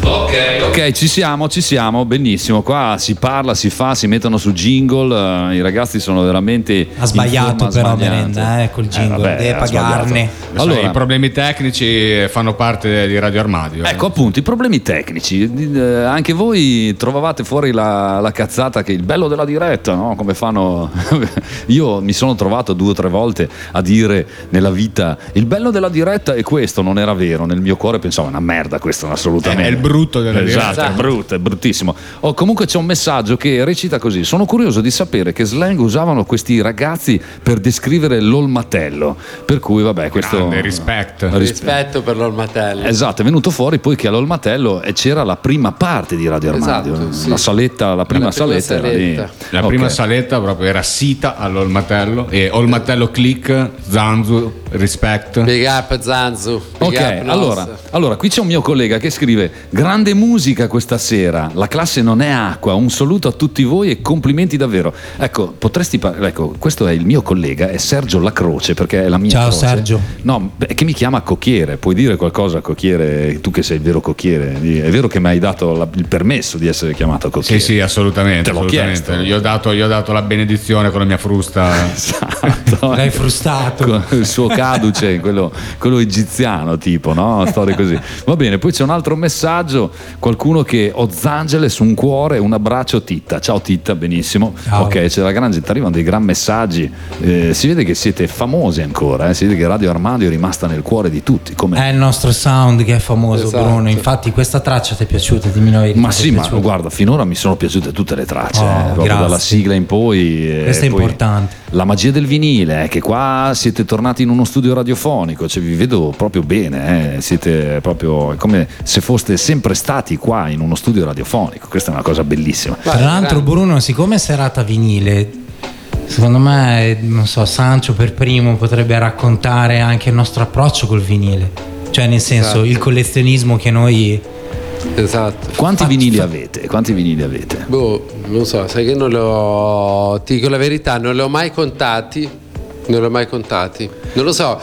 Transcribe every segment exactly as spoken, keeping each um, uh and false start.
Ok, ok, ci siamo, ci siamo, benissimo. Qua si parla, si fa, si mettono su jingle. Uh, I ragazzi sono veramente. Ha sbagliato però Merenda, eh, col jingle, eh, vabbè, deve pagarne. Allora, i problemi tecnici fanno parte di Radio Armadio. Ecco, appunto, i problemi tecnici. Eh, anche voi trovavate fuori la, la cazzata che il bello della diretta, no? Come fanno. Io mi sono trovato due o tre volte a dire nella vita il bello della diretta è questo, non era vero. Nel mio cuore pensavo una merda, questo assolutamente. È il brutto della diretta. Esatto, è brutto, è bruttissimo. Oh, comunque c'è un messaggio che recita così: sono curioso di sapere che slang usavano questi ragazzi per descrivere l'olmatello. Per cui vabbè, questo grande rispetto. Rispetto per l'olmatello. Esatto, è venuto fuori poi che all'olmatello c'era la prima parte di Radio Armadio, esatto, sì. la saletta, la prima, la prima saletta, saletta. Era lì. La Okay. prima saletta proprio era sita all'olmatello e olmatello click, Zanzu, rispetto. Big up Zanzu. Big Ok, up allora, allora qui c'è un mio collega che scrive: grande musica questa sera, la classe non è acqua, un saluto a tutti voi e complimenti davvero. Ecco, potresti par- ecco, questo è il mio collega, è Sergio Lacroce, perché è la mia Ciao croce. Sergio. No, beh, che mi chiama Cocchiere. Puoi dire qualcosa a Cocchiere, tu che sei il vero Cocchiere? È vero che mi hai dato la- il permesso di essere chiamato Cocchiere? Sì, sì, assolutamente. Te l'ho assolutamente. chiesto. Gli ho dato, gli ho dato la benedizione con la mia frusta. Esatto. L'hai frustato. Con il suo caduce, quello, quello egiziano tipo, no? Storie così. Va bene, poi c'è un altro messaggio, qualcuno che ho Zangeles, un cuore, un abbraccio Titta. Ciao Titta, benissimo. Ciao. Ok, c'è la gran gente, arrivano dei gran messaggi. Eh, si vede che siete famosi ancora, eh? Si vede che Radio Armadio è rimasta nel cuore di tutti. Come... È il nostro sound che è famoso, Esatto. Bruno. Infatti questa traccia ti è piaciuta? Dimmi la verità. Ma ti è sì, ma piaciuta? guarda, finora mi sono piaciute tutte le tracce, Oh, eh, proprio grazie. dalla sigla in poi. eh, Questo è poi importante. La magia del vinile è che qua siete tornati in uno studio radiofonico, cioè vi vedo proprio bene, eh, siete proprio è come se foste sempre stati qua in uno studio radiofonico, questa è una cosa bellissima. Tra l'altro, Bruno, siccome è serata vinile, secondo me, non so, Sancio per primo potrebbe raccontare anche il nostro approccio col vinile. Cioè, nel senso, Esatto. il collezionismo che noi. Esatto. Quanti Fa- vinili fa- avete? Quanti vinili avete? Boh, non so, sai che non li ho. Ti dico la verità, non li ho mai contati. Non li ho mai contati. Non lo so.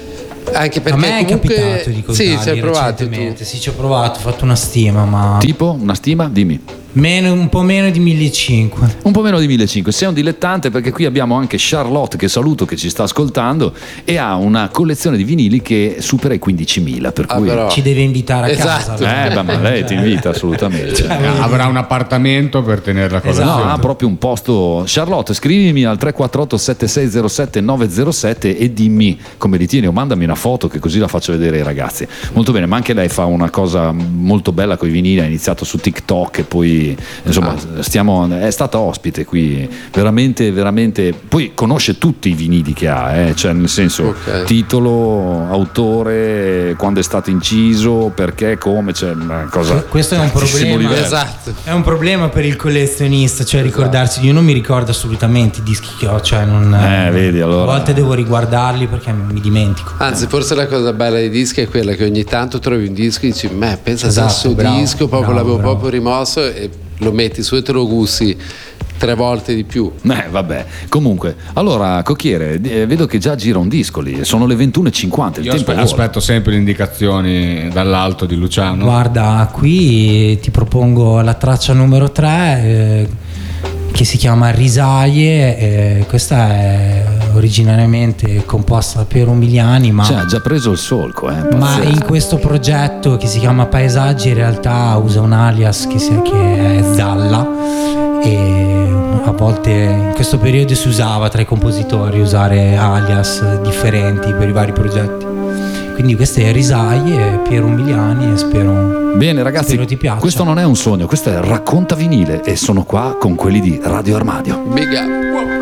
Anche perché A me è comunque... capitato di contarli Sì, ci hai provato tu. recentemente. Sì, ci ho provato, ho fatto una stima, ma Tipo una stima? Dimmi. meno, un po' meno di millecinquecento. Un po' meno di millecinquecento. Sei un dilettante perché qui abbiamo anche Charlotte, che saluto, che ci sta ascoltando e ha una collezione di vinili che supera i quindicimila, per Ah, cui però. Ci deve invitare a Esatto. casa. Eh, beh, ma lei ti invita assolutamente. Cioè, Avrà un appartamento per tenere la Esatto. collezione. No, ha proprio un posto. Charlotte, scrivimi al tre quattro otto sette sei zero sette nove zero sette e dimmi come li tieni o mandami una foto che così la faccio vedere ai ragazzi. Molto bene, ma anche lei fa una cosa molto bella con i vinili, ha iniziato su TikTok e poi insomma stiamo, è stata ospite qui, veramente veramente, poi conosce tutti i vinili che ha, eh? Cioè nel senso Ok. titolo, autore, quando è stato inciso, perché, come, cioè una cosa. Questo è un altissimo problema. livello. Esatto. È un problema per il collezionista, cioè ricordarsi. Io non mi ricordo assolutamente i dischi che ho, cioè non. Eh, vedi, allora. A volte devo riguardarli perché mi dimentico. Anzi, forse la cosa bella dei dischi è quella che ogni tanto trovi un disco e dici, me, pensa a Esatto, questo bravo, disco, proprio bravo, l'avevo bravo. proprio rimosso e lo metti su e te lo gusti tre volte di più. Eh, vabbè. Comunque, allora, Cocchiere, eh, vedo che già gira un disco lì, sono le ventuno e cinquanta, il Io tempo aspe- vola. aspetto sempre le indicazioni dall'alto di Luciano. Guarda, qui ti propongo la traccia numero tre eh, che si chiama Risaie. Eh, questa è originariamente composta da Piero Umiliani, ma, Cioè, ha già preso il solco, eh. ma pazzesco. in questo progetto che si chiama Paesaggi in realtà usa un alias che, si- che è Zalla, e a volte in questo periodo si usava tra i compositori usare alias differenti per i vari progetti. Quindi queste è Risaie, Piero Umiliani, e spero. Bene ragazzi, Spero ti piaccia. questo non è un sogno, questo è Racconta Vinile e sono qua con quelli di Radio Armadio. Big up.